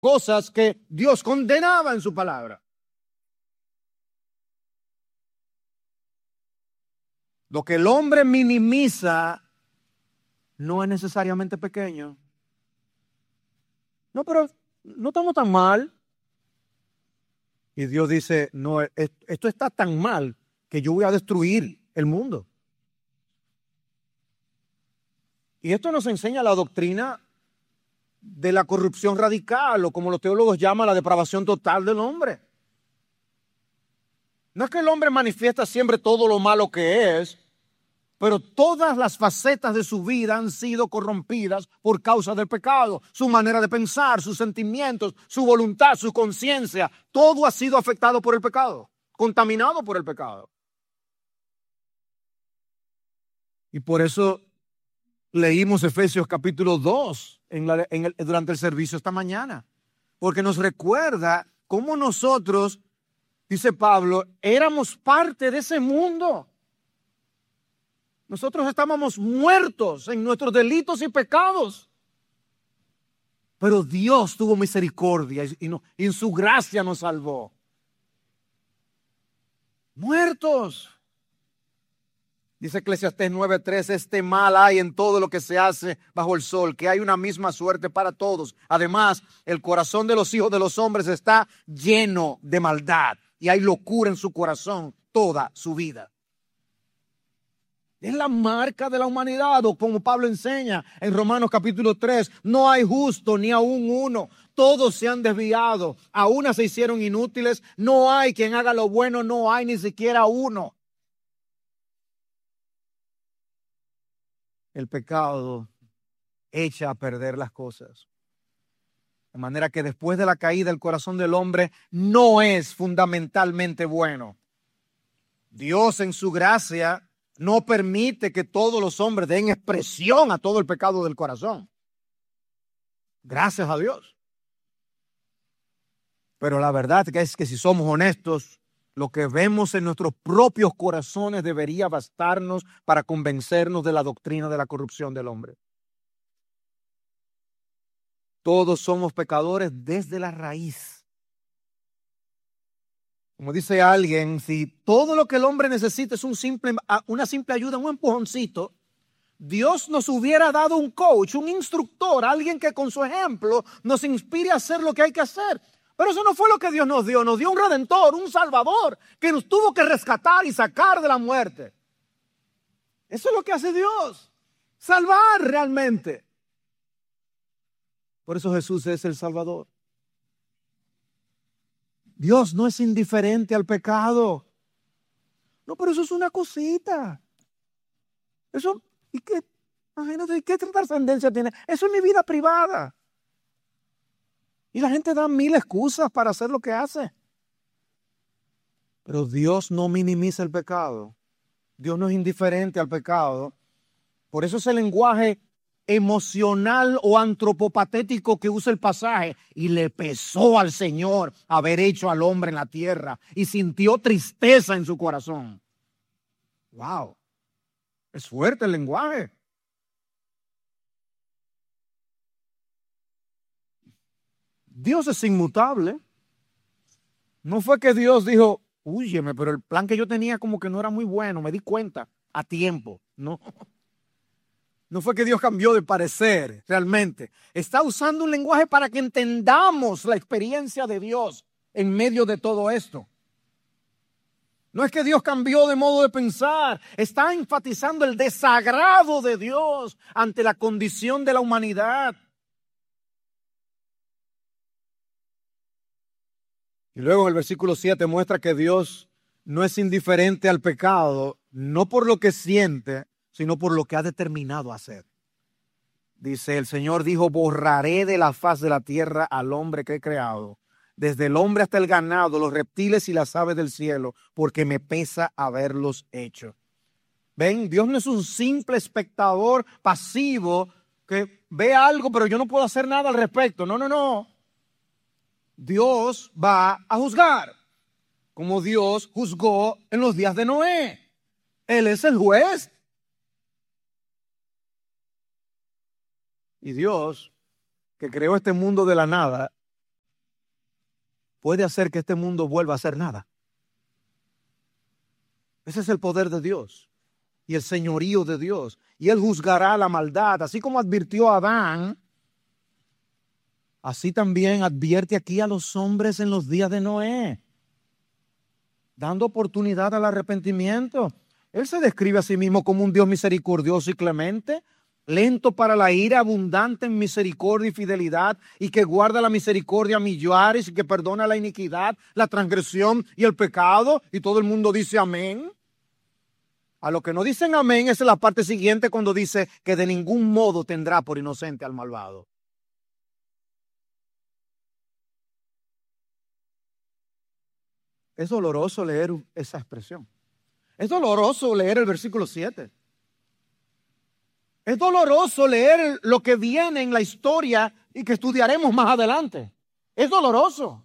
cosas que Dios condenaba en su palabra. Lo que el hombre minimiza no es necesariamente pequeño. No, pero no estamos tan mal. Y Dios dice, no, esto está tan mal que yo voy a destruir el mundo. Y esto nos enseña la doctrina de la corrupción radical, o como los teólogos llaman, la depravación total del hombre. No es que el hombre manifiesta siempre todo lo malo que es, pero todas las facetas de su vida han sido corrompidas por causa del pecado. Su manera de pensar, sus sentimientos, su voluntad, su conciencia, todo ha sido afectado por el pecado, contaminado por el pecado. Y por eso leímos Efesios capítulo 2 durante el servicio esta mañana, porque nos recuerda cómo nosotros, dice Pablo, éramos parte de ese mundo. Nosotros estábamos muertos en nuestros delitos y pecados. Pero Dios tuvo misericordia y en su gracia nos salvó. Muertos. Dice Eclesiastés 9:3, este mal hay en todo lo que se hace bajo el sol, que hay una misma suerte para todos. Además, el corazón de los hijos de los hombres está lleno de maldad y hay locura en su corazón toda su vida. Es la marca de la humanidad, o como Pablo enseña en Romanos capítulo 3, no hay justo ni aún uno, todos se han desviado, a una se hicieron inútiles, no hay quien haga lo bueno, no hay ni siquiera uno. El pecado echa a perder las cosas. De manera que después de la caída el corazón del hombre no es fundamentalmente bueno. Dios en su gracia no permite que todos los hombres den expresión a todo el pecado del corazón. Gracias a Dios. Pero la verdad es que si somos honestos, lo que vemos en nuestros propios corazones debería bastarnos para convencernos de la doctrina de la corrupción del hombre. Todos somos pecadores desde la raíz. Como dice alguien, si todo lo que el hombre necesita es una simple ayuda, un empujoncito, Dios nos hubiera dado un coach, un instructor, alguien que con su ejemplo nos inspire a hacer lo que hay que hacer. Pero eso no fue lo que Dios nos dio un redentor, un salvador, que nos tuvo que rescatar y sacar de la muerte. Eso es lo que hace Dios, salvar realmente. Por eso Jesús es el Salvador. Dios no es indiferente al pecado. No, pero eso es una cosita. Eso, ¿y qué? Imagínate, ¿qué trascendencia tiene? Eso es mi vida privada. Y la gente da mil excusas para hacer lo que hace. Pero Dios no minimiza el pecado. Dios no es indiferente al pecado. Por eso ese lenguaje emocional o antropopatético que usa el pasaje, y le pesó al Señor haber hecho al hombre en la tierra y sintió tristeza en su corazón. Wow, es fuerte el lenguaje. Dios es inmutable. No fue que Dios dijo, húyeme, pero el plan que yo tenía como que no era muy bueno, me di cuenta a tiempo. No. No fue que Dios cambió de parecer, realmente. Está usando un lenguaje para que entendamos la experiencia de Dios en medio de todo esto. No es que Dios cambió de modo de pensar. Está enfatizando el desagrado de Dios ante la condición de la humanidad. Y luego en el versículo 7 muestra que Dios no es indiferente al pecado, no por lo que siente, sino por lo que ha determinado hacer. Dice, el Señor dijo, borraré de la faz de la tierra al hombre que he creado, desde el hombre hasta el ganado, los reptiles y las aves del cielo, porque me pesa haberlos hecho. ¿Ven? Dios no es un simple espectador pasivo que ve algo, pero yo no puedo hacer nada al respecto. No, no, no. Dios va a juzgar, como Dios juzgó en los días de Noé. Él es el juez. Y Dios, que creó este mundo de la nada, puede hacer que este mundo vuelva a ser nada. Ese es el poder de Dios y el señorío de Dios. Y Él juzgará la maldad, así como advirtió a Adán. Así también advierte aquí a los hombres en los días de Noé, dando oportunidad al arrepentimiento. Él se describe a sí mismo como un Dios misericordioso y clemente, lento para la ira, abundante en misericordia y fidelidad, y que guarda la misericordia a millares y que perdona la iniquidad, la transgresión y el pecado. Y todo el mundo dice amén. A lo que no dicen amén es la parte siguiente, cuando dice que de ningún modo tendrá por inocente al malvado. Es doloroso leer esa expresión. Es doloroso leer el versículo 7. Es doloroso leer lo que viene en la historia y que estudiaremos más adelante. Es doloroso.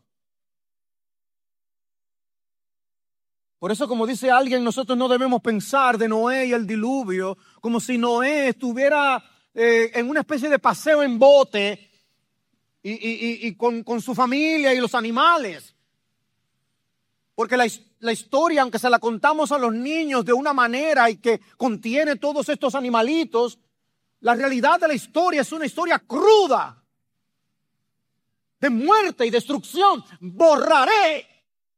Por eso, como dice alguien, nosotros no debemos pensar de Noé y el diluvio como si Noé estuviera en una especie de paseo en bote y con su familia y los animales. Porque la historia, aunque se la contamos a los niños de una manera y que contiene todos estos animalitos, la realidad de la historia es una historia cruda, de muerte y destrucción. Borraré.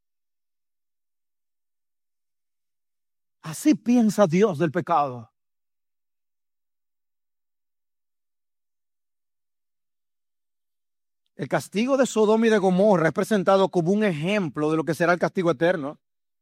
Así piensa Dios del pecado. El castigo de Sodoma y de Gomorra es presentado como un ejemplo de lo que será el castigo eterno.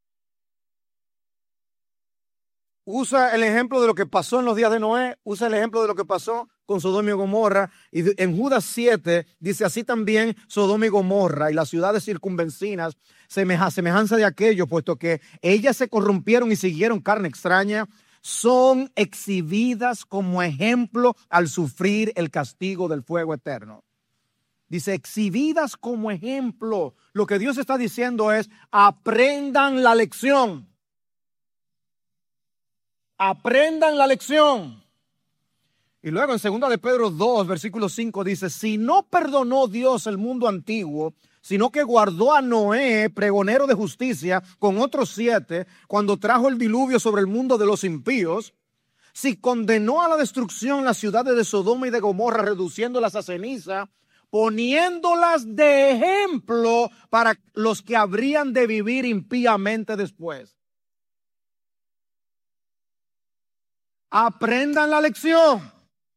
Usa el ejemplo de lo que pasó en los días de Noé, usa el ejemplo de lo que pasó con Sodoma y Gomorra. Y en Judas 7 dice: así también Sodoma y Gomorra y las ciudades circunvecinas, semejanza de aquello, puesto que ellas se corrompieron y siguieron carne extraña, son exhibidas como ejemplo al sufrir el castigo del fuego eterno. Dice, exhibidas como ejemplo. Lo que Dios está diciendo es: aprendan la lección. Aprendan la lección. Y luego en 2 de Pedro 2, versículo 5 dice: si no perdonó Dios el mundo antiguo, sino que guardó a Noé, pregonero de justicia, con otros 7, cuando trajo el diluvio sobre el mundo de los impíos, si condenó a la destrucción las ciudades de Sodoma y de Gomorra, reduciéndolas a ceniza, poniéndolas de ejemplo para los que habrían de vivir impíamente después. Aprendan la lección.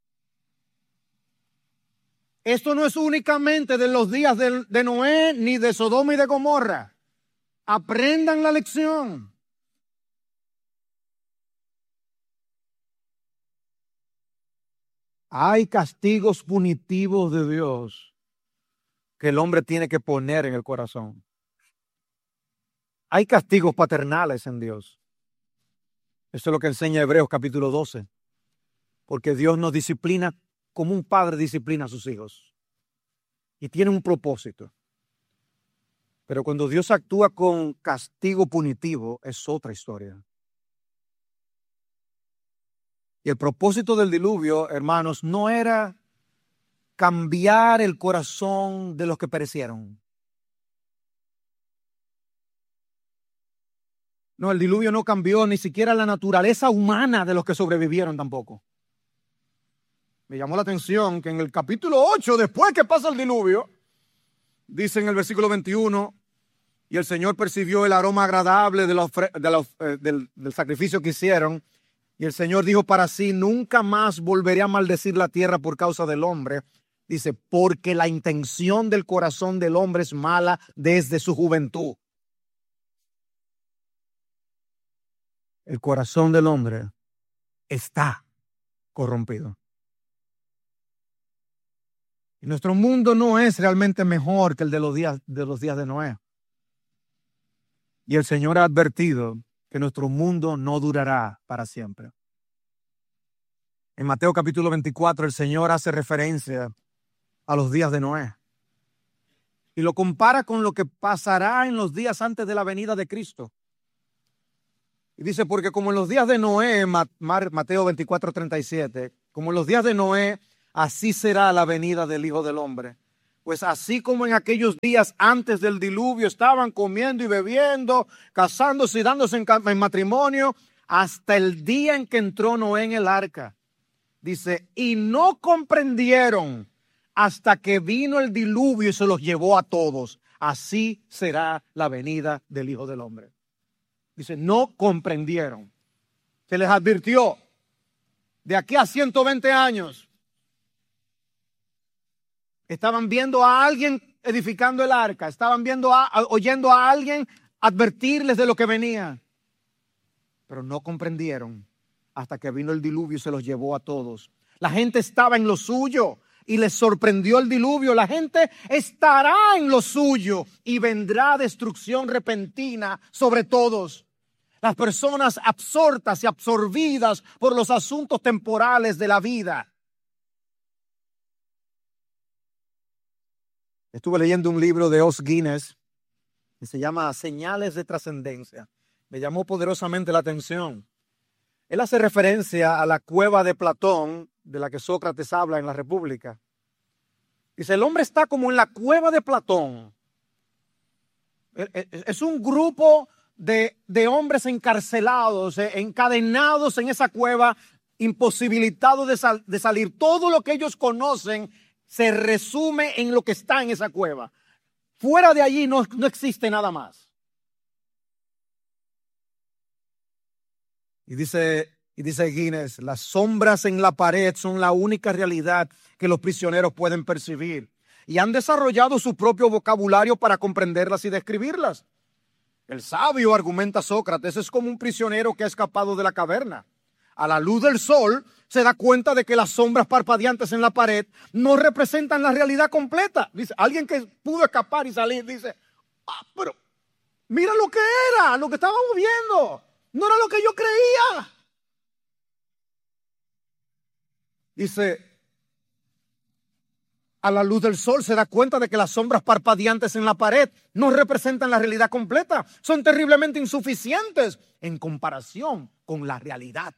Esto no es únicamente de los días de Noé ni de Sodoma y de Gomorra. Aprendan la lección. Hay castigos punitivos de Dios que el hombre tiene que poner en el corazón. Hay castigos paternales en Dios. Eso es lo que enseña Hebreos capítulo 12. Porque Dios nos disciplina como un padre disciplina a sus hijos. Y tiene un propósito. Pero cuando Dios actúa con castigo punitivo, es otra historia. Y el propósito del diluvio, hermanos, no era cambiar el corazón de los que perecieron. No, el diluvio no cambió ni siquiera la naturaleza humana de los que sobrevivieron tampoco. Me llamó la atención que en el capítulo 8, después que pasa el diluvio, dice en el versículo 21, y el Señor percibió el aroma agradable del sacrificio que hicieron, y el Señor dijo para sí: nunca más volveré a maldecir la tierra por causa del hombre. Dice, porque la intención del corazón del hombre es mala desde su juventud. El corazón del hombre está corrompido. Y nuestro mundo no es realmente mejor que el de los días de Noé. Y el Señor ha advertido que nuestro mundo no durará para siempre. En Mateo capítulo 24, el Señor hace referencia a los días de Noé y lo compara con lo que pasará en los días antes de la venida de Cristo. Y dice, porque como en los días de Noé, Mateo 24:37, como en los días de Noé, así será la venida del Hijo del Hombre. Pues así como en aquellos días antes del diluvio estaban comiendo y bebiendo, casándose y dándose en matrimonio, hasta el día en que entró Noé en el arca. Dice, y no comprendieron hasta que vino el diluvio y se los llevó a todos. Así será la venida del Hijo del Hombre. Dice, no comprendieron. Se les advirtió, de aquí a 120 años, estaban viendo a alguien edificando el arca, estaban oyendo a alguien advertirles de lo que venía, pero no comprendieron hasta que vino el diluvio y se los llevó a todos. La gente estaba en lo suyo y les sorprendió el diluvio. La gente estará en lo suyo y vendrá destrucción repentina sobre todos. Las personas absortas y absorbidas por los asuntos temporales de la vida. Estuve leyendo un libro de Os Guinness que se llama Señales de Trascendencia. Me llamó poderosamente la atención. Él hace referencia a la cueva de Platón, de la que Sócrates habla en la República. Dice, el hombre está como en la cueva de Platón. Es un grupo de hombres encarcelados, encadenados en esa cueva, imposibilitados de salir. Todo lo que ellos conocen se resume en lo que está en esa cueva. Fuera de allí no existe nada más. Y dice Guinness, las sombras en la pared son la única realidad que los prisioneros pueden percibir. Y han desarrollado su propio vocabulario para comprenderlas y describirlas. El sabio, argumenta Sócrates, es como un prisionero que ha escapado de la caverna. A la luz del sol se da cuenta de que las sombras parpadeantes en la pared no representan la realidad completa. Dice, alguien que pudo escapar y salir dice, pero mira lo que era, lo que estábamos viendo. No era lo que yo creía. Dice, a la luz del sol se da cuenta de que las sombras parpadeantes en la pared no representan la realidad completa. Son terriblemente insuficientes en comparación con la realidad.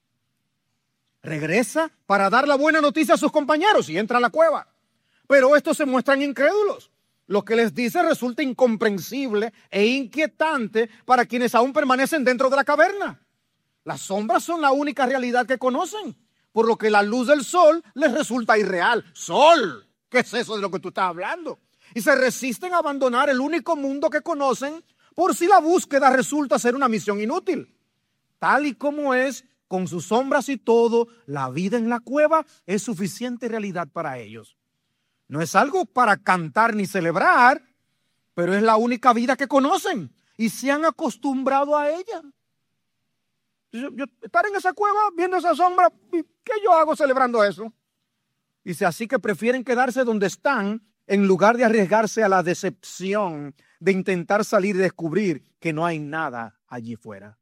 Regresa para dar la buena noticia a sus compañeros y entra a la cueva. Pero estos se muestran incrédulos. Lo que les dice resulta incomprensible e inquietante para quienes aún permanecen dentro de la caverna. Las sombras son la única realidad que conocen, por lo que la luz del sol les resulta irreal. ¡Sol! ¿Qué es eso de lo que tú estás hablando? Y se resisten a abandonar el único mundo que conocen por si la búsqueda resulta ser una misión inútil. Tal y como es, con sus sombras y todo, la vida en la cueva es suficiente realidad para ellos. No es algo para cantar ni celebrar, pero es la única vida que conocen y se han acostumbrado a ella. Yo estar en esa cueva viendo esa sombra, ¿qué yo hago celebrando eso? Dice, así que prefieren quedarse donde están en lugar de arriesgarse a la decepción de intentar salir y descubrir que no hay nada allí fuera.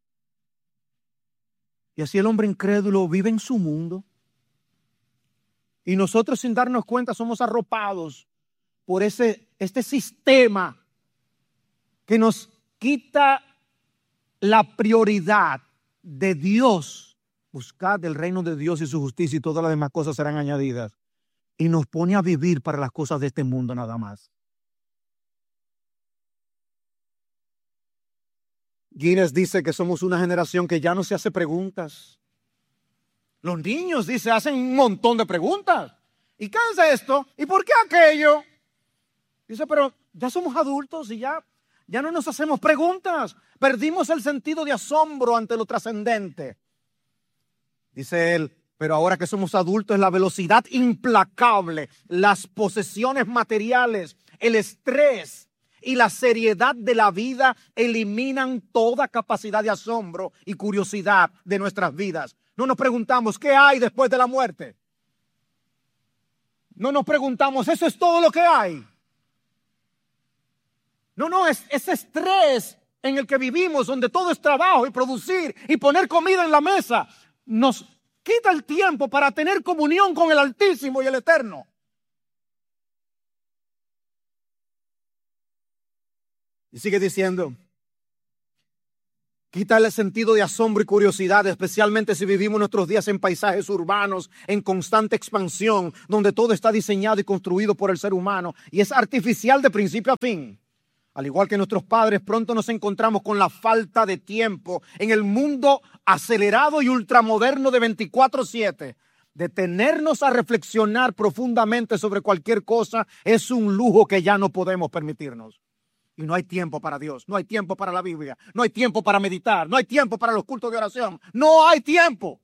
Y así el hombre incrédulo vive en su mundo. Y nosotros sin darnos cuenta somos arropados por este sistema que nos quita la prioridad de Dios. Buscad el reino de Dios y su justicia y todas las demás cosas serán añadidas. Y nos pone a vivir para las cosas de este mundo nada más. Guinness dice que somos una generación que ya no se hace preguntas. Los niños, dice, hacen un montón de preguntas. ¿Y qué es esto? ¿Y por qué aquello? Dice, pero ya somos adultos y ya no nos hacemos preguntas. Perdimos el sentido de asombro ante lo trascendente. Dice él, pero ahora que somos adultos, la velocidad implacable, las posesiones materiales, el estrés y la seriedad de la vida eliminan toda capacidad de asombro y curiosidad de nuestras vidas. No nos preguntamos, ¿qué hay después de la muerte? No nos preguntamos, ¿eso es todo lo que hay? No, es ese estrés en el que vivimos, donde todo es trabajo y producir y poner comida en la mesa, nos quita el tiempo para tener comunión con el Altísimo y el Eterno. Y sigue diciendo, Quita el sentido de asombro y curiosidad, especialmente si vivimos nuestros días en paisajes urbanos en constante expansión, donde todo está diseñado y construido por el ser humano y es artificial de principio a fin. Al igual que nuestros padres, pronto nos encontramos con la falta de tiempo en el mundo acelerado y ultramoderno de 24/7. Detenernos a reflexionar profundamente sobre cualquier cosa es un lujo que ya no podemos permitirnos. Y no hay tiempo para Dios, no hay tiempo para la Biblia, no hay tiempo para meditar, no hay tiempo para los cultos de oración, no hay tiempo.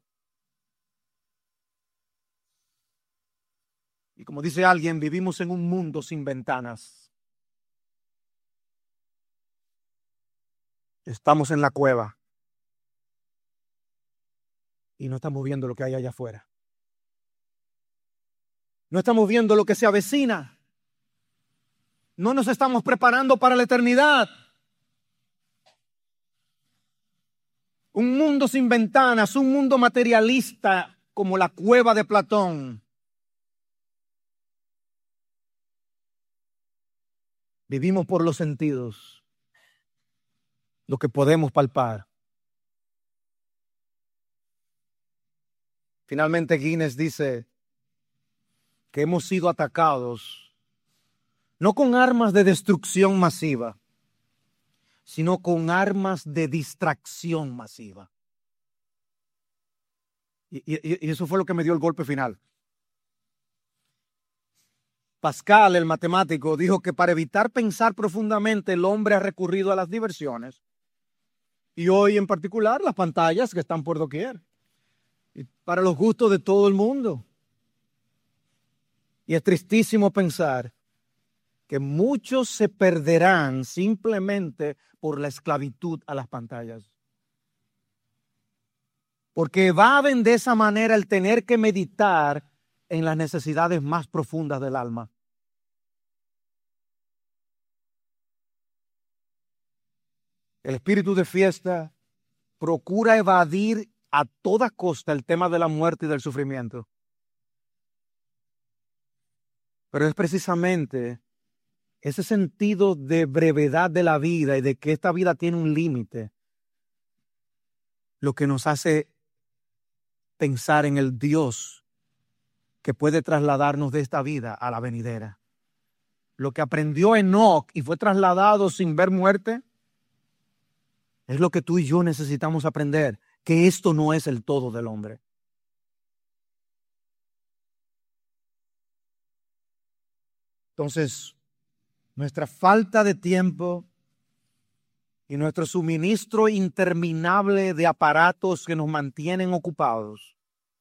Y como dice alguien, vivimos en un mundo sin ventanas. Estamos en la cueva y no estamos viendo lo que hay allá afuera. No estamos viendo lo que se avecina. No nos estamos preparando para la eternidad. Un mundo sin ventanas, un mundo materialista como la cueva de Platón. Vivimos por los sentidos, lo que podemos palpar. Finalmente Guinness dice que hemos sido atacados no con armas de destrucción masiva, sino con armas de distracción masiva. Y eso fue lo que me dio el golpe final. Pascal, el matemático, dijo que para evitar pensar profundamente el hombre ha recurrido a las diversiones. Y hoy en particular las pantallas que están por doquier. Y para los gustos de todo el mundo. Y es tristísimo pensar que muchos se perderán simplemente por la esclavitud a las pantallas. Porque evaden de esa manera el tener que meditar en las necesidades más profundas del alma. El espíritu de fiesta procura evadir a toda costa el tema de la muerte y del sufrimiento. Pero es precisamente ese sentido de brevedad de la vida y de que esta vida tiene un límite lo que nos hace pensar en el Dios que puede trasladarnos de esta vida a la venidera. Lo que aprendió Enoc y fue trasladado sin ver muerte es lo que tú y yo necesitamos aprender, que esto no es el todo del hombre. Entonces, nuestra falta de tiempo y nuestro suministro interminable de aparatos que nos mantienen ocupados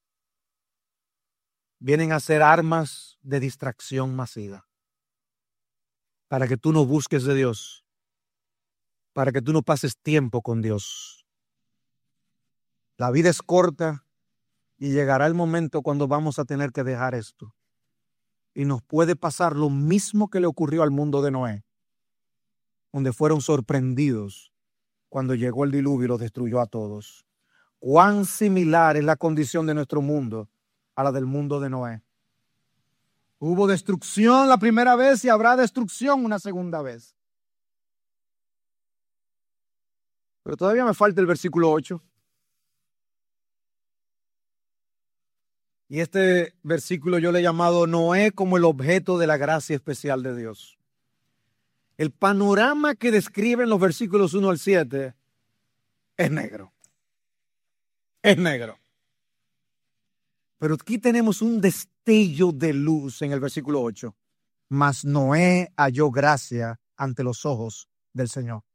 vienen a ser armas de distracción masiva para que tú no busques de Dios, para que tú no pases tiempo con Dios. La vida es corta y llegará el momento cuando vamos a tener que dejar esto. Y nos puede pasar lo mismo que le ocurrió al mundo de Noé, donde fueron sorprendidos cuando llegó el diluvio y los destruyó a todos. Cuán similar es la condición de nuestro mundo a la del mundo de Noé. Hubo destrucción la primera vez y habrá destrucción una segunda vez. Pero todavía me falta el versículo 8. Y este versículo yo le he llamado Noé como el objeto de la gracia especial de Dios. El panorama que describen los versículos 1 al 7 es negro. Es negro. Pero aquí tenemos un destello de luz en el versículo 8. Mas Noé halló gracia ante los ojos del Señor.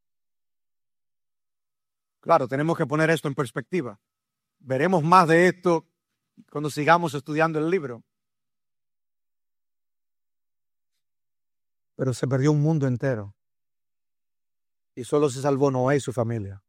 Claro, tenemos que poner esto en perspectiva. Veremos más de esto cuando sigamos estudiando el libro. Pero se perdió un mundo entero. Y solo se salvó Noé y su familia.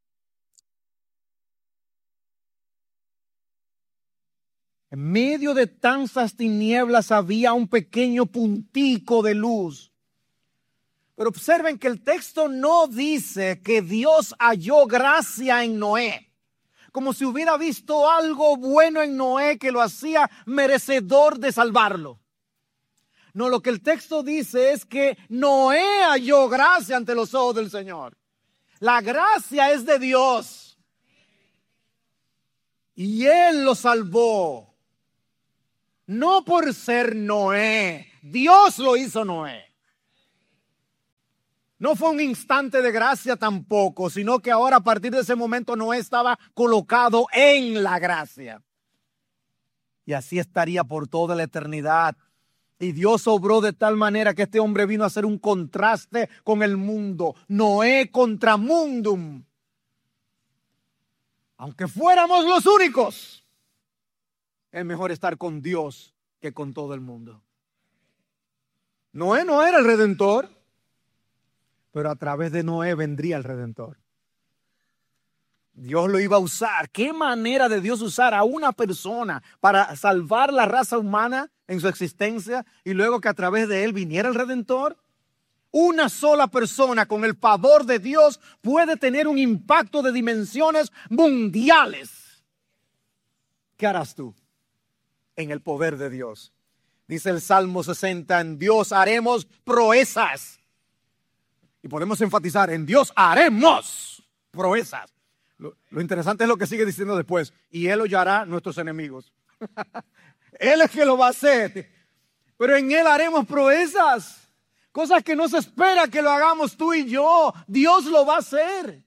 En medio de tantas tinieblas había un pequeño puntico de luz. Pero observen que el texto no dice que Dios halló gracia en Noé, como si hubiera visto algo bueno en Noé que lo hacía merecedor de salvarlo. No, lo que el texto dice es que Noé halló gracia ante los ojos del Señor. La gracia es de Dios. Y Él lo salvó. No por ser Noé. Dios lo hizo Noé. No fue un instante de gracia tampoco, sino que ahora a partir de ese momento Noé estaba colocado en la gracia. Y así estaría por toda la eternidad. Y Dios obró de tal manera que este hombre vino a hacer un contraste con el mundo. Noé contra mundum. Aunque fuéramos los únicos, es mejor estar con Dios que con todo el mundo. Noé no era el Redentor, pero a través de Noé vendría el Redentor. Dios lo iba a usar. ¿Qué manera de Dios usar a una persona para salvar la raza humana en su existencia y luego que a través de él viniera el Redentor? Una sola persona con el favor de Dios puede tener un impacto de dimensiones mundiales. ¿Qué harás tú en el poder de Dios? Dice el Salmo 60, en Dios haremos proezas. Y podemos enfatizar, en Dios haremos proezas. Lo interesante es lo que sigue diciendo después. Y Él hollará a nuestros enemigos. Él es que lo va a hacer. Pero en Él haremos proezas. Cosas que no se espera que lo hagamos tú y yo. Dios lo va a hacer.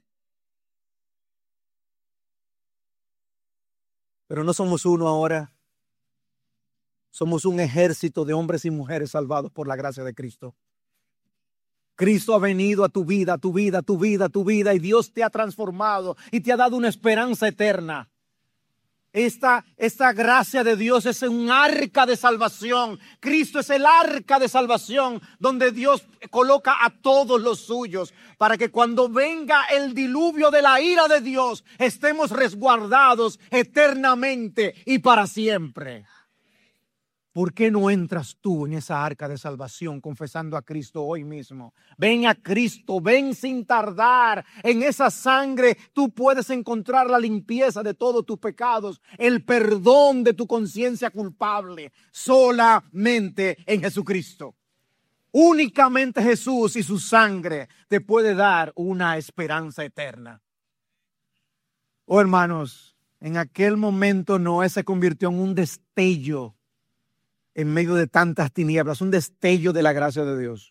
Pero no somos uno ahora. Somos un ejército de hombres y mujeres salvados por la gracia de Cristo. Cristo ha venido a tu vida, a tu vida, a tu vida, a tu vida, y Dios te ha transformado y te ha dado una esperanza eterna. Esta gracia de Dios es un arca de salvación. Cristo es el arca de salvación donde Dios coloca a todos los suyos para que cuando venga el diluvio de la ira de Dios estemos resguardados eternamente y para siempre. ¿Por qué no entras tú en esa arca de salvación confesando a Cristo hoy mismo? Ven a Cristo, ven sin tardar. En esa sangre tú puedes encontrar la limpieza de todos tus pecados, el perdón de tu conciencia culpable, solamente en Jesucristo. Únicamente Jesús y su sangre te puede dar una esperanza eterna. Oh, hermanos, en aquel momento Noé se convirtió en un destello en medio de tantas tinieblas, un destello de la gracia de Dios.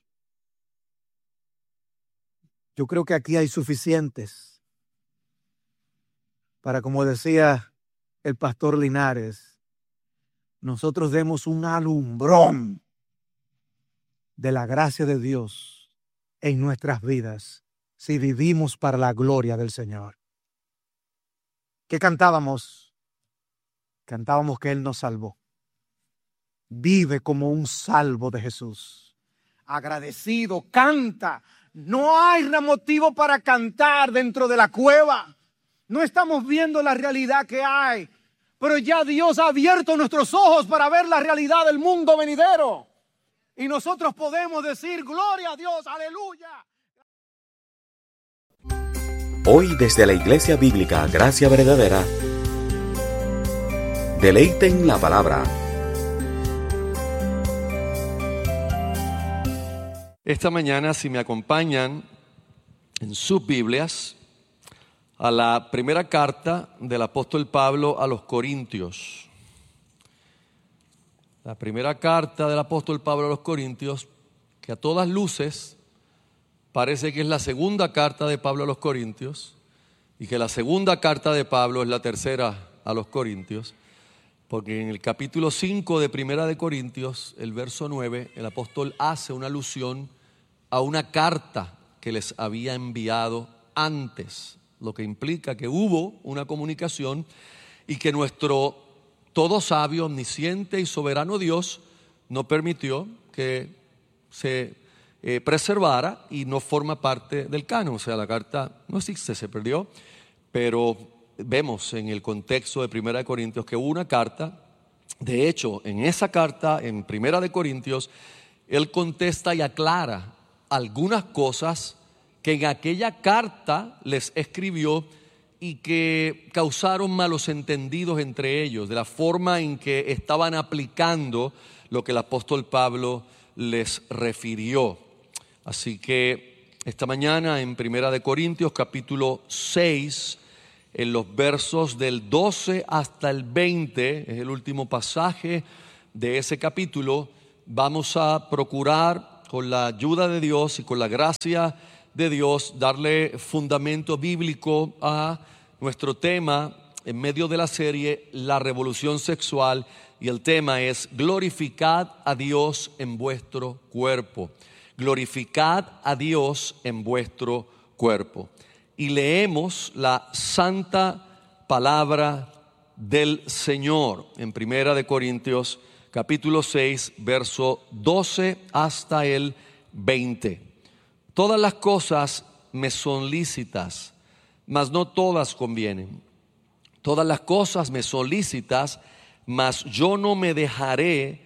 Yo creo que aquí hay suficientes para, como decía el pastor Linares, nosotros demos un alumbrón de la gracia de Dios en nuestras vidas si vivimos para la gloria del Señor. ¿Qué cantábamos? Cantábamos que Él nos salvó. Vive como un salvo de Jesús. Agradecido, canta. No hay motivo para cantar dentro de la cueva. No estamos viendo la realidad que hay. Pero ya Dios ha abierto nuestros ojos para ver la realidad del mundo venidero. Y nosotros podemos decir, gloria a Dios, aleluya. Hoy desde la Iglesia Bíblica Gracia Verdadera, deleiten la palabra. Esta mañana, si me acompañan en sus Biblias, a la primera carta del apóstol Pablo a los Corintios. La primera carta del apóstol Pablo a los Corintios, que a todas luces parece que es la segunda carta de Pablo a los Corintios, y que la segunda carta de Pablo es la tercera a los Corintios, porque en el capítulo 5 de Primera de Corintios, el verso 9, el apóstol hace una alusión a una carta que les había enviado antes, lo que implica que hubo una comunicación y que nuestro todo sabio, omnisciente y soberano Dios no permitió que se preservara y no forma parte del canon. O sea, la carta no existe, se perdió, pero vemos en el contexto de Primera de Corintios que hubo una carta. De hecho, en esa carta, en Primera de Corintios, él contesta y aclara algunas cosas que en aquella carta les escribió y que causaron malos entendidos entre ellos, de la forma en que estaban aplicando lo que el apóstol Pablo les refirió. Así que esta mañana en Primera de Corintios capítulo 6, en los versos del 12 hasta el 20, es el último pasaje de ese capítulo. Vamos a procurar, con la ayuda de Dios y con la gracia de Dios, darle fundamento bíblico a nuestro tema en medio de la serie La Revolución Sexual, y el tema es glorificad a Dios en vuestro cuerpo. Glorificad a Dios en vuestro cuerpo. Y leemos la santa palabra del Señor en Primera de Corintios capítulo 6, verso 12 hasta el 20. Todas las cosas me son lícitas, mas no todas convienen. Todas las cosas me son lícitas, mas yo no me dejaré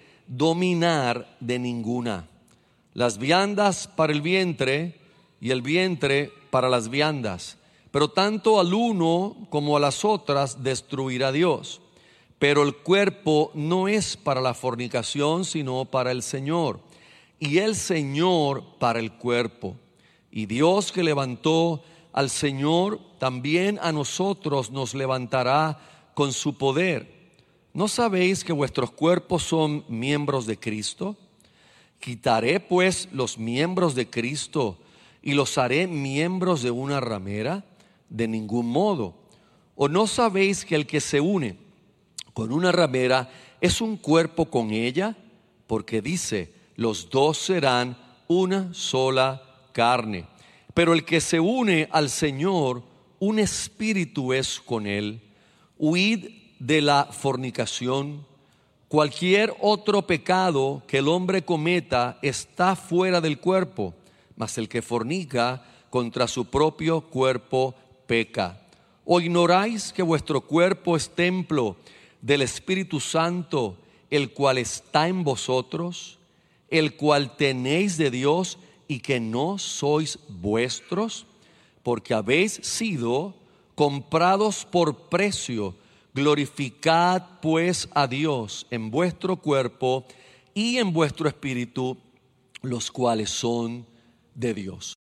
dominar de ninguna. Las viandas para el vientre y el vientre para las viandas, pero tanto al uno como a las otras destruirá Dios. Pero el cuerpo no es para la fornicación, sino para el Señor, y el Señor para el cuerpo. Y Dios, que levantó al Señor, también a nosotros nos levantará con su poder. ¿No sabéis que vuestros cuerpos son miembros de Cristo? ¿Quitaré pues los miembros de Cristo y los haré miembros de una ramera? De ningún modo. ¿O no sabéis que el que se une con una ramera es un cuerpo con ella? Porque dice, los dos serán una sola carne. Pero el que se une al Señor, un espíritu es con él. Huid de la fornicación. Cualquier otro pecado que el hombre cometa está fuera del cuerpo, mas el que fornica contra su propio cuerpo peca. ¿O ignoráis que vuestro cuerpo es templo del Espíritu Santo, el cual está en vosotros, el cual tenéis de Dios, y que no sois vuestros? Porque habéis sido comprados por precio. Glorificad pues a Dios en vuestro cuerpo y en vuestro espíritu, los cuales son de Dios.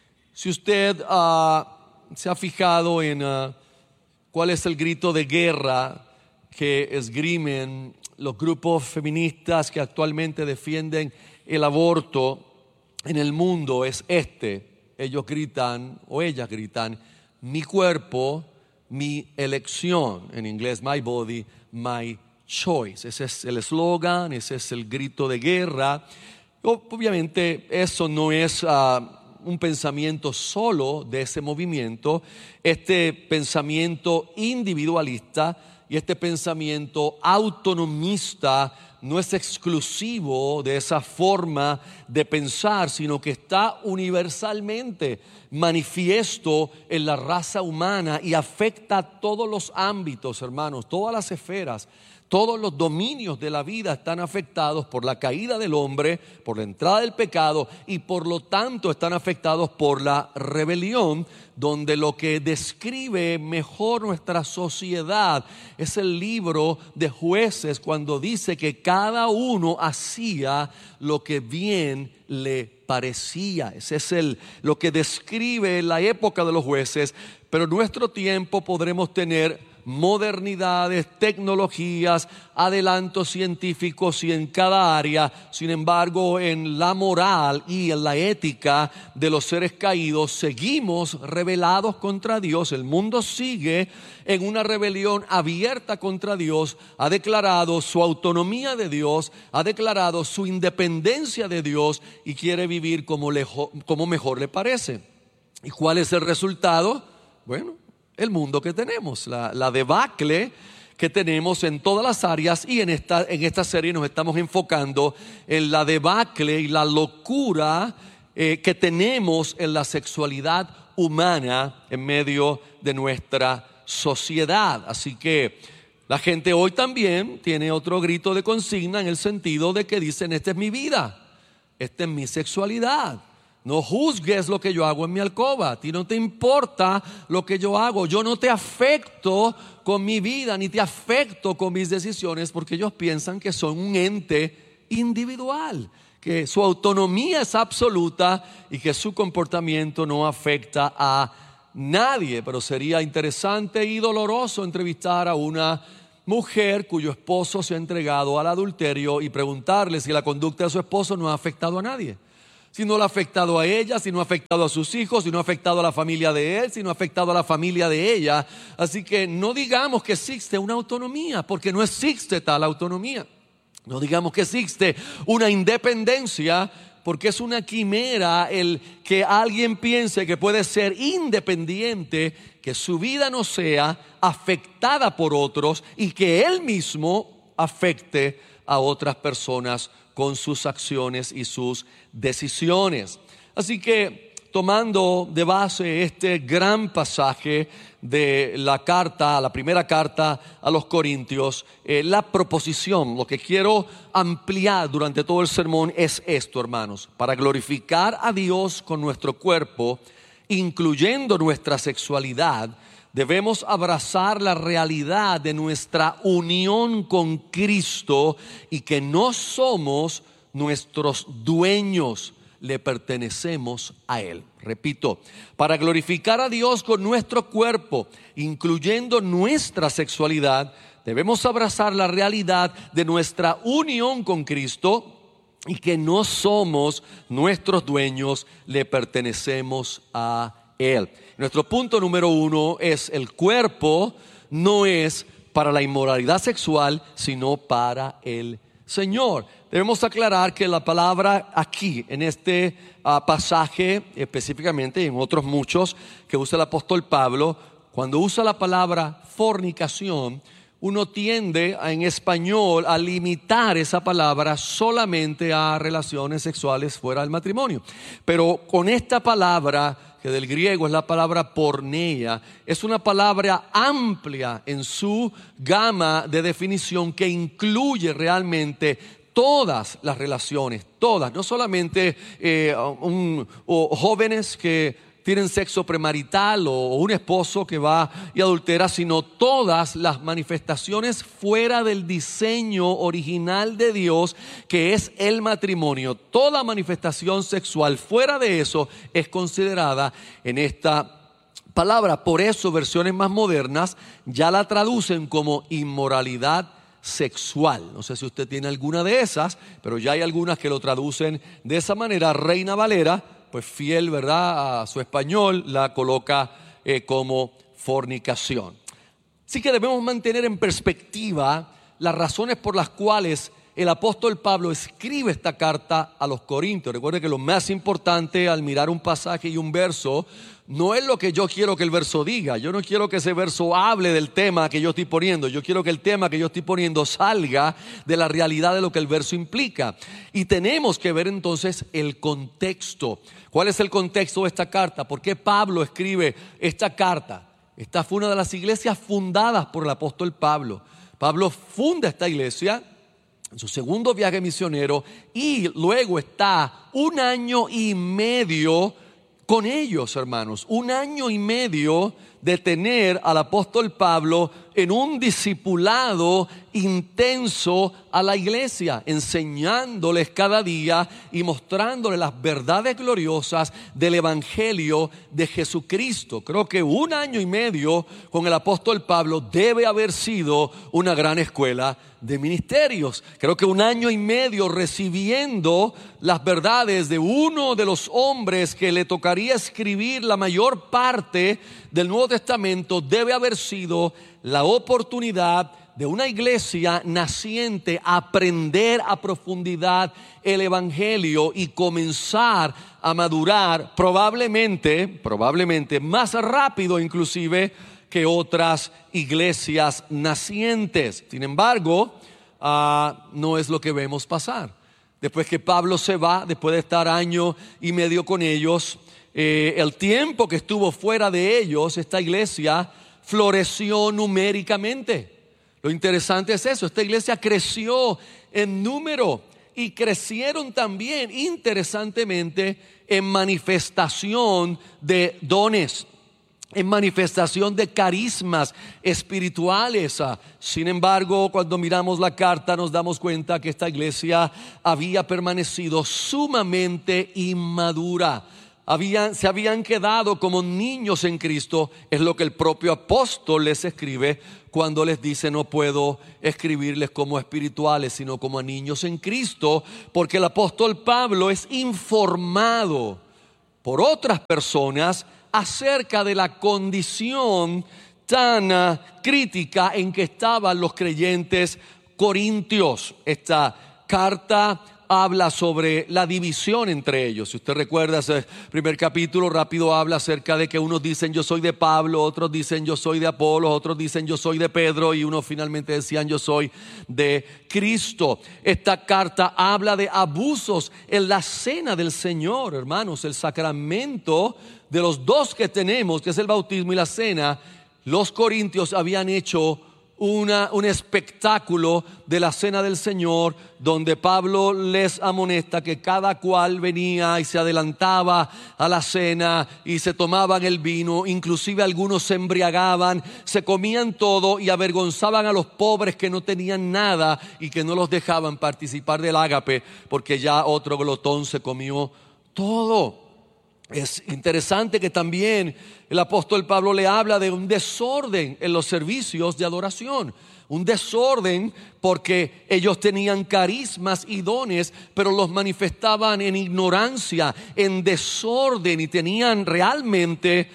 Si usted se ha fijado en cuál es el grito de guerra que esgrimen los grupos feministas que actualmente defienden el aborto en el mundo, es este. Ellos gritan, o ellas gritan, mi cuerpo, mi elección. En inglés, my body, my choice. Ese es el eslogan, ese es el grito de guerra. Obviamente eso no es un pensamiento solo de ese movimiento. Este pensamiento individualista y este pensamiento autonomista no es exclusivo de esa forma de pensar, sino que está universalmente manifiesto en la raza humana y afecta a todos los ámbitos, hermanos, todas las esferas. Todos los dominios de la vida están afectados por la caída del hombre, por la entrada del pecado, y por lo tanto están afectados por la rebelión, donde lo que describe mejor nuestra sociedad es el libro de Jueces, cuando dice que cada uno hacía lo que bien le parecía. Ese es lo que describe la época de los jueces. Pero en nuestro tiempo podremos tener modernidades, tecnologías, adelantos científicos y en cada área. Sin embargo, en la moral y en la ética de los seres caídos seguimos rebelados contra Dios. El mundo sigue en una rebelión abierta contra Dios. Ha declarado su autonomía de Dios, ha declarado su independencia de Dios y quiere vivir como mejor le parece. ¿Y cuál es el resultado? Bueno, el mundo que tenemos, la debacle que tenemos en todas las áreas, y en esta serie nos estamos enfocando en la debacle y la locura que tenemos en la sexualidad humana en medio de nuestra sociedad. Así que la gente hoy también tiene otro grito de consigna, en el sentido de que dicen: esta es mi vida, esta es mi sexualidad. No juzgues lo que yo hago en mi alcoba. A ti no te importa lo que yo hago. Yo no te afecto con mi vida, ni te afecto con mis decisiones, porque ellos piensan que son un ente individual, que su autonomía es absoluta y que su comportamiento no afecta a nadie. Pero sería interesante y doloroso entrevistar a una mujer cuyo esposo se ha entregado al adulterio y preguntarle si la conducta de su esposo no ha afectado a nadie. Si no le ha afectado a ella, si no ha afectado a sus hijos, si no ha afectado a la familia de él, si no ha afectado a la familia de ella. Así que no digamos que existe una autonomía, porque no existe tal autonomía. No digamos que existe una independencia, porque es una quimera el que alguien piense que puede ser independiente, que su vida no sea afectada por otros y que él mismo afecte a otras personas con sus acciones y sus decisiones. Así que, tomando de base este gran pasaje de la primera carta a los Corintios, la proposición, lo que quiero ampliar durante todo el sermón es esto, hermanos: para glorificar a Dios con nuestro cuerpo, incluyendo nuestra sexualidad, debemos abrazar la realidad de nuestra unión con Cristo y que no somos nuestros dueños, le pertenecemos a Él. Repito, para glorificar a Dios con nuestro cuerpo, incluyendo nuestra sexualidad, debemos abrazar la realidad de nuestra unión con Cristo y que no somos nuestros dueños, le pertenecemos a Él. Nuestro punto número 1 es: el cuerpo no es para la inmoralidad sexual, sino para el Señor. Debemos aclarar que la palabra aquí, en este pasaje específicamente y en otros muchos que usa el apóstol Pablo, cuando usa la palabra fornicación, uno tiende en español a limitar esa palabra solamente a relaciones sexuales fuera del matrimonio. Pero con esta palabra, que del griego es la palabra porneia, es una palabra amplia en su gama de definición que incluye realmente todas las relaciones, todas, no solamente jóvenes que tienen sexo premarital o un esposo que va y adultera, sino todas las manifestaciones fuera del diseño original de Dios, que es el matrimonio. Toda manifestación sexual fuera de eso es considerada en esta palabra. Por eso versiones más modernas ya la traducen como inmoralidad sexual. No sé si usted tiene alguna de esas, pero ya hay algunas que lo traducen de esa manera. Reina Valera, pues fiel, ¿verdad?, a su español, la coloca como fornicación. Así que debemos mantener en perspectiva las razones por las cuales el apóstol Pablo escribe esta carta a los Corintios. Recuerde que lo más importante al mirar un pasaje y un verso no es lo que yo quiero que el verso diga. Yo no quiero que ese verso hable del tema que yo estoy poniendo. Yo quiero que el tema que yo estoy poniendo salga de la realidad de lo que el verso implica. Y tenemos que ver entonces el contexto. ¿Cuál es el contexto de esta carta? ¿Por qué Pablo escribe esta carta? Esta fue una de las iglesias fundadas por el apóstol Pablo. Pablo funda esta iglesia en su segundo viaje misionero y luego está 1 año y medio con ellos, hermanos. 1 año y medio de tener al apóstol Pablo en un discipulado intenso a la iglesia, enseñándoles cada día y mostrándoles las verdades gloriosas del evangelio de Jesucristo. Creo que 1 año y medio con el apóstol Pablo debe haber sido una gran escuela de ministerios. Creo que 1 año y medio recibiendo las verdades de uno de los hombres que le tocaría escribir la mayor parte del Nuevo Testamento debe haber sido la oportunidad de una iglesia naciente a aprender a profundidad el evangelio y comenzar a madurar probablemente más rápido inclusive que otras iglesias nacientes. Sin embargo, no es lo que vemos pasar. Después que Pablo se va, después de estar 1 año y medio con ellos, el tiempo que estuvo fuera de ellos, esta iglesia floreció numéricamente. Lo interesante es eso, esta iglesia creció en número y crecieron también, interesantemente, en manifestación de dones. en manifestación de carismas espirituales. Sin embargo, cuando miramos la carta nos damos cuenta que esta iglesia había permanecido sumamente inmadura. Se habían quedado como niños en Cristo. Es lo que el propio apóstol les escribe cuando les dice: no puedo escribirles como espirituales, sino como a niños en Cristo, porque el apóstol Pablo es informado por otras personas acerca de la condición tan crítica en que estaban los creyentes corintios. Esta carta habla sobre la división entre ellos. Si usted recuerda ese primer capítulo, rápido habla acerca de que unos dicen yo soy de Pablo, otros dicen yo soy de Apolo, otros dicen yo soy de Pedro, y unos finalmente decían yo soy de Cristo. Esta carta habla de abusos en la cena del Señor, hermanos. El sacramento de los dos que tenemos, que es el bautismo y la cena, los corintios habían hecho un espectáculo de la cena del Señor, donde Pablo les amonesta que cada cual venía y se adelantaba a la cena y se tomaban el vino, inclusive algunos se embriagaban, se comían todo y avergonzaban a los pobres que no tenían nada y que no los dejaban participar del ágape, porque ya otro glotón se comió todo. Es interesante que también el apóstol Pablo le habla de un desorden en los servicios de adoración. Un desorden porque ellos tenían carismas y dones, pero los manifestaban en ignorancia, en desorden, y tenían realmente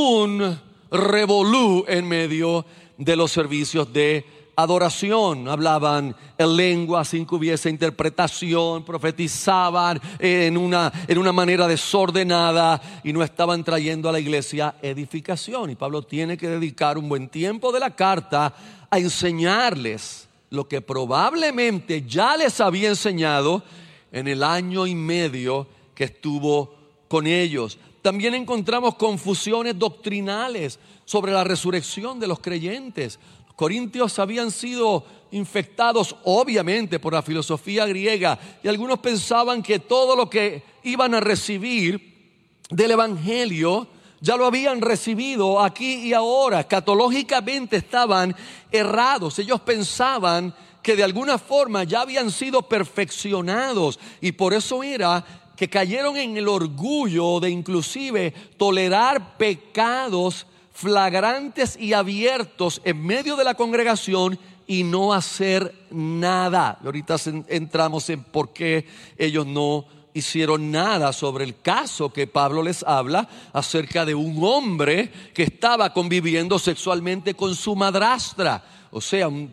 un revolú en medio de los servicios de adoración. Hablaban en lengua sin que hubiese interpretación, profetizaban en una manera desordenada y no estaban trayendo a la iglesia edificación. Y Pablo tiene que dedicar un buen tiempo de la carta a enseñarles lo que probablemente ya les había enseñado en el año y medio que estuvo con ellos. También encontramos confusiones doctrinales sobre la resurrección de los creyentes. Corintios habían sido infectados obviamente por la filosofía griega, y algunos pensaban que todo lo que iban a recibir del evangelio ya lo habían recibido aquí y ahora. Escatológicamente estaban errados. Ellos pensaban que de alguna forma ya habían sido perfeccionados, y por eso era que cayeron en el orgullo de inclusive tolerar pecados flagrantes y abiertos en medio de la congregación y no hacer nada. Y ahorita entramos en por qué ellos no hicieron nada sobre el caso que Pablo les habla acerca de un hombre que estaba conviviendo sexualmente con su madrastra, o sea, un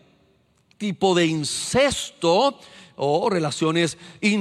tipo de incesto o relaciones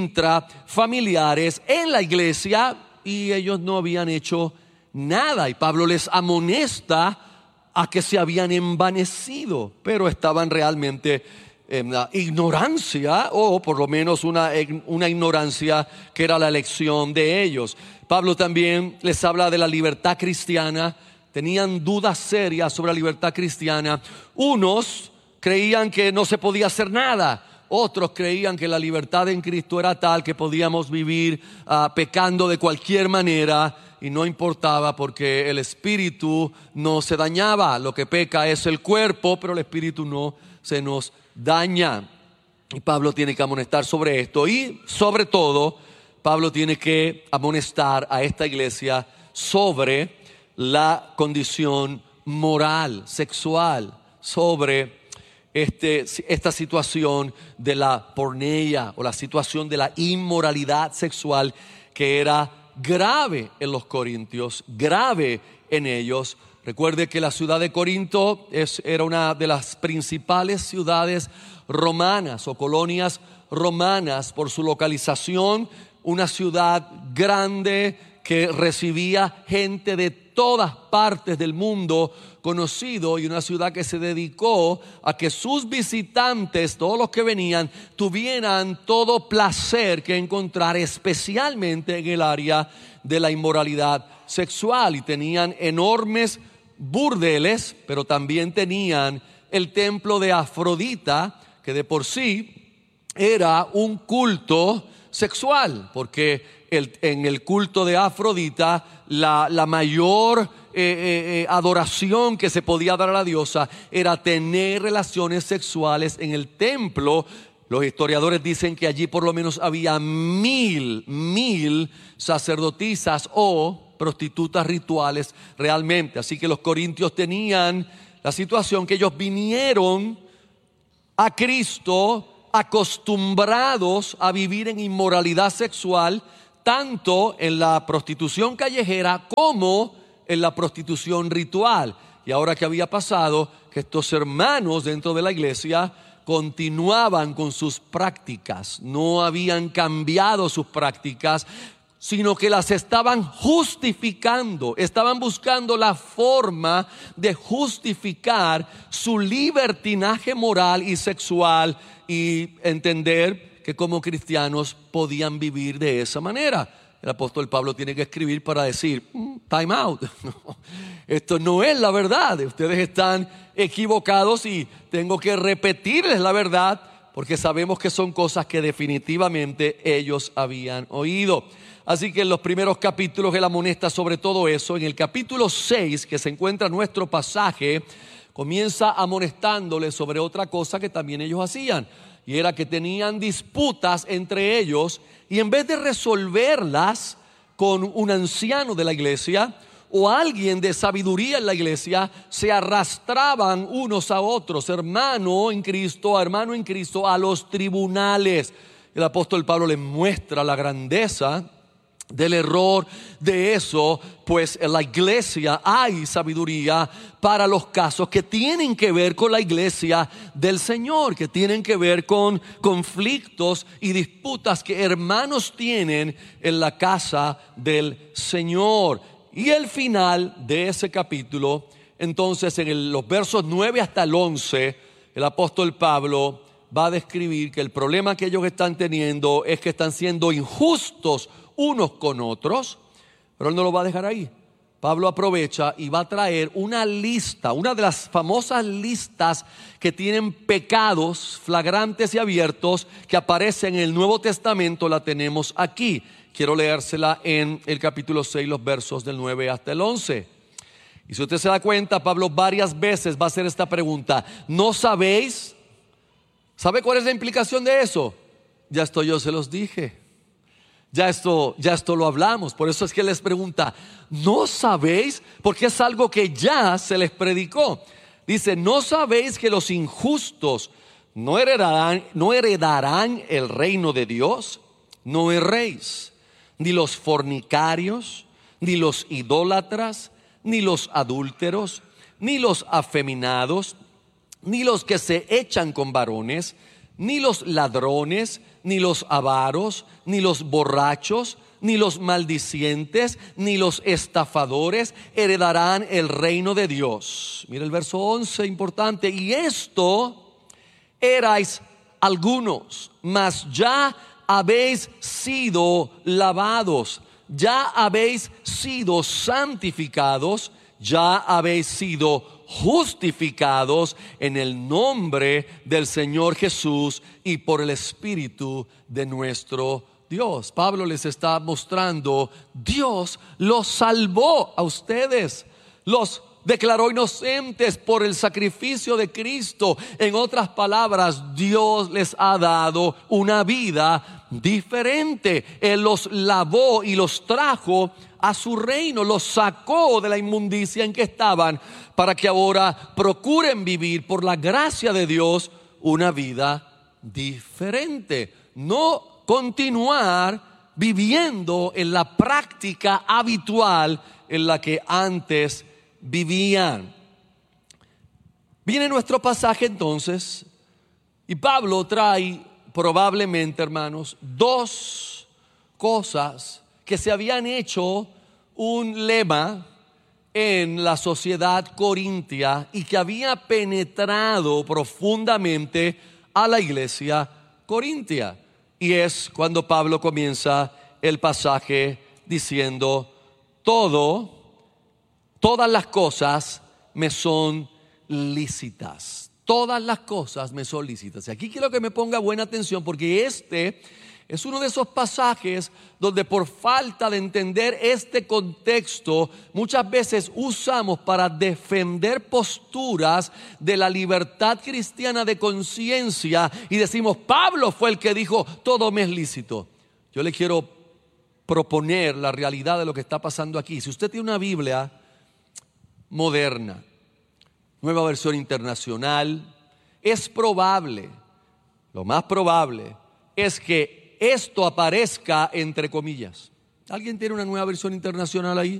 intrafamiliares en la iglesia, y ellos no habían hecho nada. Y Pablo les amonesta a que se habían envanecido, pero estaban realmente en la ignorancia, o por lo menos una ignorancia que era la elección de ellos. Pablo también les habla de la libertad cristiana. Tenían dudas serias sobre la libertad cristiana. Unos creían que no se podía hacer nada. Otros creían que la libertad en Cristo era tal que podíamos vivir pecando de cualquier manera y no importaba, porque el espíritu no se dañaba. Lo que peca es el cuerpo, pero el espíritu no se nos daña. Y Pablo tiene que amonestar sobre esto, y sobre todo Pablo tiene que amonestar a esta iglesia sobre la condición moral, sexual, sobre esta situación de la porneia o la situación de la inmoralidad sexual, que era grave en los corintios, grave en ellos. Recuerde que la ciudad de Corinto era una de las principales ciudades romanas o colonias romanas por su localización, una ciudad grande que recibía gente de todas partes del mundo conocido, y una ciudad que se dedicó a que sus visitantes, todos los que venían, tuvieran todo placer que encontrar, especialmente en el área de la inmoralidad sexual. Y tenían enormes burdeles, pero también tenían el templo de Afrodita, que de por sí era un culto sexual, porque en el culto de Afrodita, la mayor adoración que se podía dar a la diosa era tener relaciones sexuales en el templo. Los historiadores dicen que allí por lo menos había 1000 sacerdotisas o prostitutas rituales realmente. Así que los corintios tenían la situación que ellos vinieron a Cristo acostumbrados a vivir en inmoralidad sexual, tanto en la prostitución callejera como en la prostitución ritual. Y ahora que había pasado, que estos hermanos dentro de la iglesia continuaban con sus prácticas, no habían cambiado sus prácticas, sino que las estaban justificando, estaban buscando la forma de justificar su libertinaje moral y sexual y entender que como cristianos podían vivir de esa manera. El apóstol Pablo tiene que escribir para decir, time out, esto no es la verdad, ustedes están equivocados y tengo que repetirles la verdad porque sabemos que son cosas que definitivamente ellos habían oído. Así que en los primeros capítulos él amonesta sobre todo eso. En el capítulo 6, que se encuentra nuestro pasaje, comienza amonestándoles sobre otra cosa que también ellos hacían, y era que tenían disputas entre ellos, y en vez de resolverlas con un anciano de la iglesia o alguien de sabiduría en la iglesia, se arrastraban unos a otros, hermano en Cristo, a los tribunales. El apóstol Pablo les muestra la grandeza del error de eso, pues en la iglesia hay sabiduría para los casos que tienen que ver con la iglesia del Señor, que tienen que ver con conflictos y disputas que hermanos tienen en la casa del Señor. Y el final de ese capítulo, entonces en los versos 9 hasta el 11, el apóstol Pablo va a describir que el problema que ellos están teniendo es que están siendo injustos unos con otros, pero él no lo va a dejar ahí. Pablo aprovecha y va a traer una lista, una de las famosas listas que tienen pecados flagrantes y abiertos que aparecen en el Nuevo Testamento. La tenemos aquí. Quiero leérsela en el capítulo 6, los versos del 9 hasta el 11. Y si usted se da cuenta, Pablo varias veces va a hacer esta pregunta: ¿no sabéis? ¿Sabe cuál es la implicación de eso? Ya esto yo se los dije. Ya esto lo hablamos. Por eso es que les pregunta: ¿no sabéis? Porque es algo que ya se les predicó. Dice: ¿no sabéis que los injustos no heredarán el reino de Dios? No erréis, ni los fornicarios, ni los idólatras, ni los adúlteros, ni los afeminados, ni los que se echan con varones, ni los ladrones, ni los avaros, ni los borrachos, ni los maldicientes, ni los estafadores heredarán el reino de Dios. Mira el verso 11, importante. Y esto erais algunos, mas ya habéis sido lavados, ya habéis sido santificados, ya habéis sido justificados en el nombre del Señor Jesús y por el Espíritu de nuestro Dios. Pablo les está mostrando: Dios los salvó a ustedes, los declaró inocentes por el sacrificio de Cristo. En otras palabras, Dios les ha dado una vida diferente. Él los lavó y los trajo a su reino, los sacó de la inmundicia en que estaban, para que ahora procuren vivir por la gracia de Dios una vida diferente. No continuar viviendo en la práctica habitual en la que antes vivían. Viene nuestro pasaje entonces, y Pablo trae probablemente, hermanos, dos cosas que se habían hecho un lema en la sociedad corintia y que había penetrado profundamente a la iglesia corintia. Y es cuando Pablo comienza el pasaje diciendo: todas las cosas me son lícitas. Todas las cosas me son lícitas. Y aquí quiero que me ponga buena atención, porque este Es uno de esos pasajes donde por falta de entender este contexto muchas veces usamos para defender posturas de la libertad cristiana de conciencia y decimos, Pablo fue el que dijo, todo me es lícito. Yo le quiero proponer la realidad de lo que está pasando aquí. Si usted tiene una Biblia moderna, Nueva Versión Internacional, es probable, lo más probable es que esto aparezca entre comillas. ¿Alguien tiene una Nueva Versión Internacional ahí?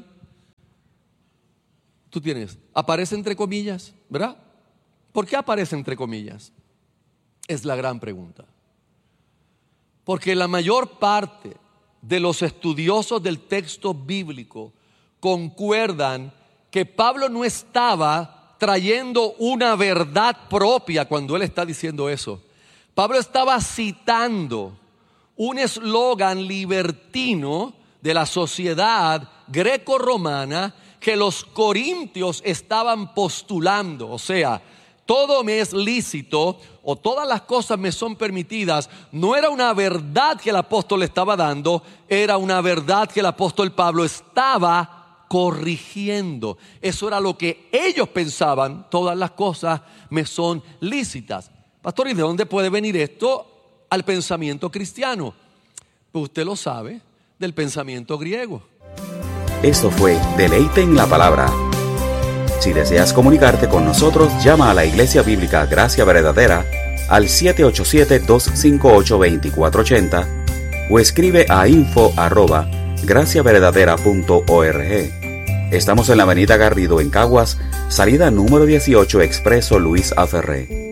Tú tienes. Aparece entre comillas, ¿verdad? ¿Por qué aparece entre comillas? Es la gran pregunta. Porque la mayor parte de los estudiosos del texto bíblico concuerdan que Pablo no estaba trayendo una verdad propia cuando él está diciendo eso. Pablo estaba citando un eslogan libertino de la sociedad greco-romana que los corintios estaban postulando. O sea, todo me es lícito o todas las cosas me son permitidas. No era una verdad que el apóstol estaba dando, era una verdad que el apóstol Pablo estaba corrigiendo. Eso era lo que ellos pensaban, todas las cosas me son lícitas. Pastor, ¿y de dónde puede venir esto al pensamiento cristiano? Pues usted lo sabe, del pensamiento griego. Esto fue Deleite en la Palabra. Si deseas comunicarte con nosotros, llama a la Iglesia Bíblica Gracia Verdadera al 787-258-2480 o escribe a info@graciaverdadera.org. Estamos en la avenida Garrido en Caguas, salida número 18, Expreso Luis A. Ferré.